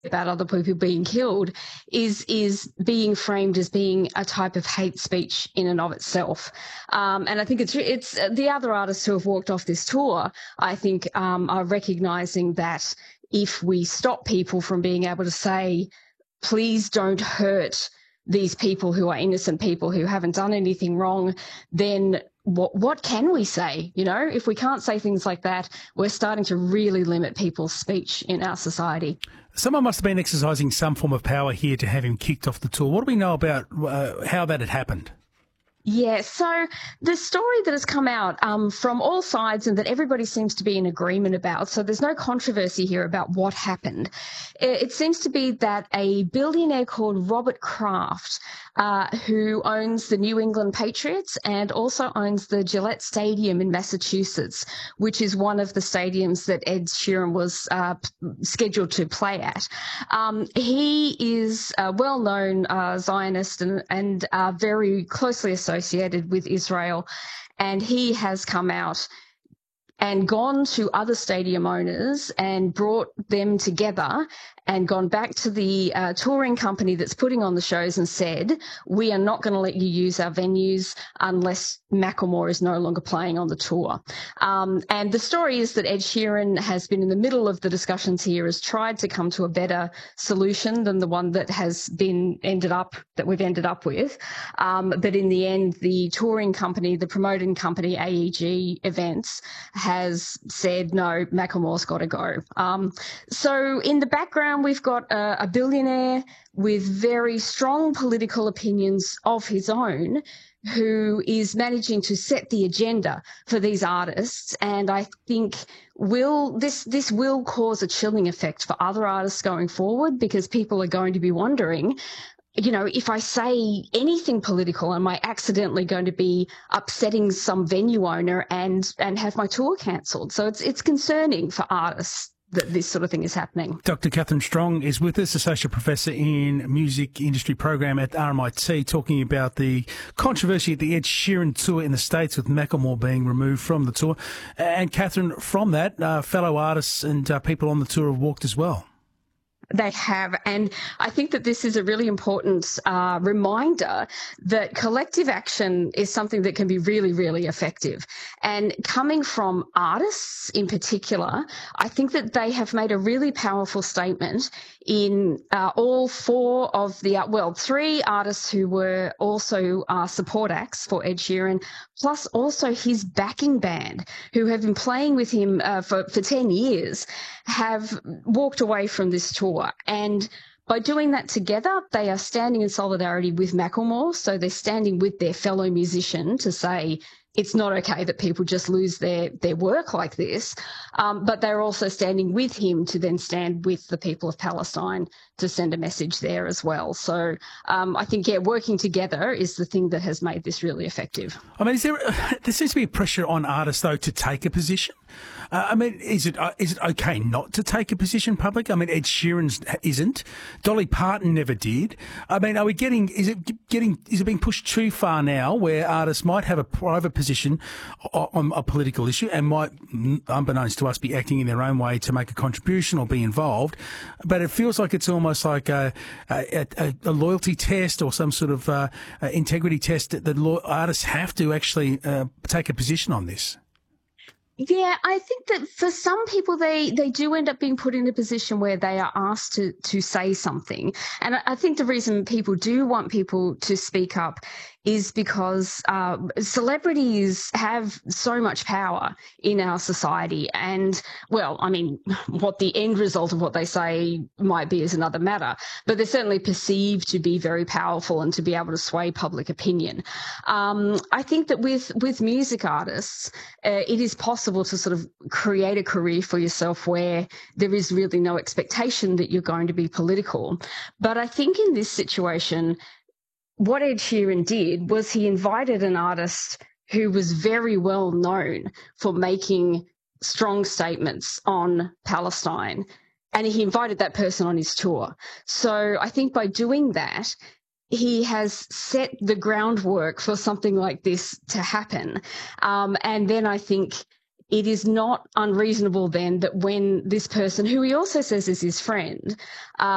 about other people being killed is being framed as being a type of hate speech in and of itself. And I think it's the other artists who have walked off this tour, I think, are recognising that if we stop people from being able to say, please don't hurt these people who are innocent people who haven't done anything wrong, then what can we say? You know, if we can't say things like that, we're starting to really limit people's speech in our society. Someone must have been exercising some form of power here to have him kicked off the tour. What do we know about how that had happened? Yeah, so the story that has come out from all sides and that everybody seems to be in agreement about, so there's no controversy here about what happened. It seems to be that a billionaire called Robert Kraft, who owns the New England Patriots and also owns the Gillette Stadium in Massachusetts, which is one of the stadiums that Ed Sheeran was scheduled to play at. He is a well-known Zionist and very closely associated with Israel, and he has come out and gone to other stadium owners and brought them together and gone back to the touring company that's putting on the shows and said, we are not going to let you use our venues unless Macklemore is no longer playing on the tour. And the story is that Ed Sheeran has been in the middle of the discussions here, has tried to come to a better solution than the one that we've ended up with. But in the end, the touring company, the promoting company, AEG Events, has said, no, Macklemore's got to go. So in the background, we've got a billionaire with very strong political opinions of his own who is managing to set the agenda for these artists. And I think this will cause a chilling effect for other artists going forward, because people are going to be wondering, you know, if I say anything political, am I accidentally going to be upsetting some venue owner and have my tour cancelled? So it's concerning for artists that this sort of thing is happening. Dr. Catherine Strong is with us, Associate Professor in Music Industry Program at RMIT, talking about the controversy at the Ed Sheeran tour in the States with Macklemore being removed from the tour. And Catherine, from that, fellow artists and people on the tour have walked as well. They have, and I think that this is a really important reminder that collective action is something that can be really, really effective. And coming from artists in particular, I think that they have made a really powerful statement in all four of the, three artists who were also support acts for Ed Sheeran, plus also his backing band, who have been playing with him for 10 years, have walked away from this tour. And by doing that together, they are standing in solidarity with Macklemore. So they're standing with their fellow musician to say it's not okay that people just lose their work like this. But they're also standing with him to then stand with the people of Palestine to send a message there as well. So I think, working together is the thing that has made this really effective. I mean, there seems to be pressure on artists, though, to take a position. I mean, is it okay not to take a position public? I mean, Ed Sheeran isn't. Dolly Parton never did. I mean, is it being pushed too far now, where artists might have a private position on a political issue and might, unbeknownst to us, be acting in their own way to make a contribution or be involved? But it feels like it's almost like a loyalty test or some sort of integrity test that artists have to actually take a position on this. Yeah, I think that for some people, they do end up being put in a position where they are asked to say something. And I think the reason people do want people to speak up is because celebrities have so much power in our society. And, what the end result of what they say might be is another matter. But they're certainly perceived to be very powerful and to be able to sway public opinion. I think that with music artists, it is possible to sort of create a career for yourself where there is really no expectation that you're going to be political. But I think in this situation, what Ed Sheeran did was he invited an artist who was very well known for making strong statements on Palestine, and he invited that person on his tour. So I think by doing that, he has set the groundwork for something like this to happen. And then I think it is not unreasonable then that when this person, who he also says is his friend,